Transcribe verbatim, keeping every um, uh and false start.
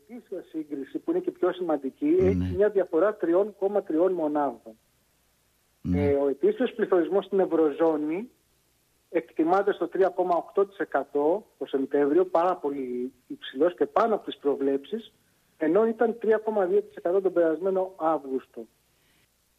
ετήσια σύγκριση, που είναι και πιο σημαντική, Ναι. έχει μια διαφορά τρία κόμμα τρία μονάδων. Ναι. Ε, ο ετήσιος πληθωρισμός στην Ευρωζώνη εκτιμάται στο τρία κόμμα οκτώ τοις εκατό το Σεπτέμβριο, πάρα πολύ υψηλός και πάνω από τις προβλέψεις, ενώ ήταν τρία κόμμα δύο τοις εκατό τον περασμένο Αύγουστο.